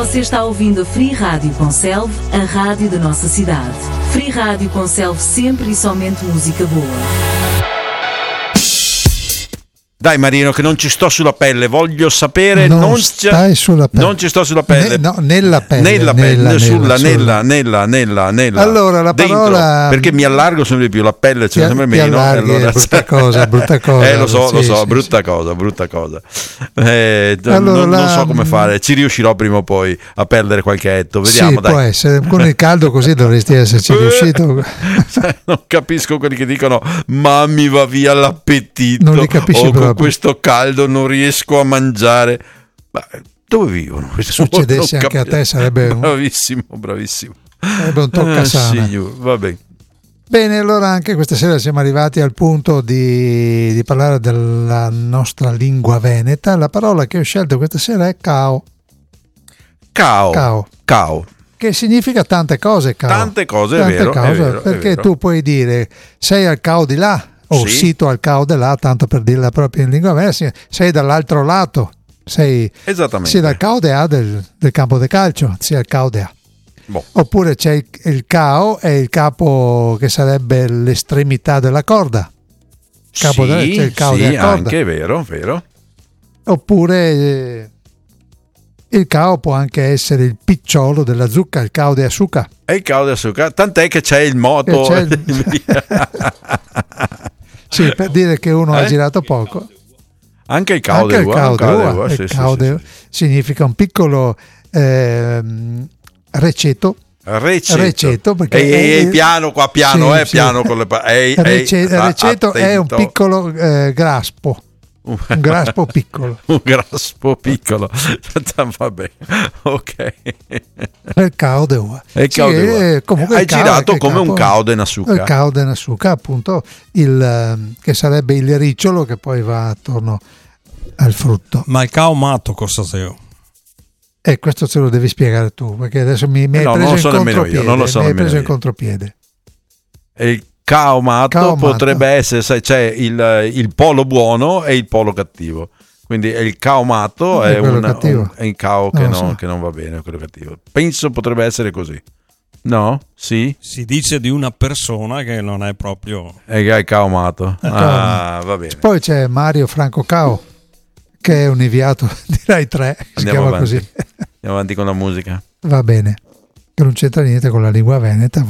Você está ouvindo a Free Rádio Conselve, a rádio da nossa cidade. Free Rádio Conselve, sempre e somente música boa. Dai Marino, che non ci sto sulla pelle, voglio sapere. Non stai sulla pelle. Non ci sto sulla pelle. Nella pelle. Nella. Allora la dentro, parola. perché mi allargo sempre di più, la pelle c'è sempre meno. Allora... brutta cosa. Lo so, brutta cosa. Allora, non so come fare, ci riuscirò prima o poi a perdere qualche etto. Vediamo, sì, dai. Può essere, con il caldo così dovresti esserci riuscito. Non capisco quelli che dicono ma mi va via l'appetito. Non li capisci proprio. Con questo caldo non riesco a mangiare. Ma dove vivono? Succedesse anche a te sarebbe bravissimo. Sarebbe un toccasana. Va bene. Bene, allora anche questa sera siamo arrivati al punto di parlare della nostra lingua veneta. La parola che ho scelto questa sera è cao. Cao. Che significa tante cose, cao. Tante cose, è vero. Perché è vero. tu puoi dire sei al cao di là o sì. sito al cao di là, tanto per dirla proprio in lingua veneta, sei dall'altro lato, sei dal cao di A del campo di calcio, sia al cao di A. Boh. Oppure c'è il cao, è il capo che sarebbe l'estremità della corda. C'è il cao della corda. Anche è vero. Oppure il cao può anche essere il picciolo della zucca, il cao di asuka. È il cao di asuka, tant'è che c'è il moto. Sì, per dire che uno ha girato poco. Anche il cao de ua. Sì. Significa un piccolo receto perché è piano qua, piano con le receto è un piccolo graspo. Un graspo piccolo. Vabbè, ok. Il cao de ua. Comunque hai girato come un cao de nasuka. Il cao de nasuka, appunto, che sarebbe il ricciolo che poi va attorno al frutto. Ma il cao matto cosa sei? Questo ce lo devi spiegare tu, perché adesso mi hai preso in contropiede. Il cao matto potrebbe essere, sai, c'è il polo buono e il polo cattivo. Quindi il cao matto è il cao che non va bene, quello cattivo. Penso potrebbe essere così. No? Sì? Si dice di una persona che non è proprio... È il cao matto. Va bene. Poi c'è Mario Franco Cao, che è un inviato di Rai 3, si chiama così. Andiamo avanti con la musica. Va bene, che non c'entra niente con la lingua veneta.